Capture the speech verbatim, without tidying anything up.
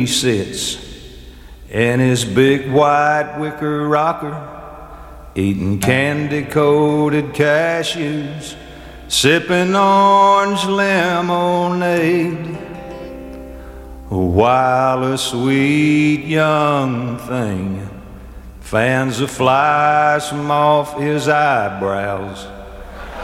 he sits in his big white wicker rocker, eating candy-coated cashews, sipping orange lemonade, while a sweet young thing fans the flies from off his eyebrows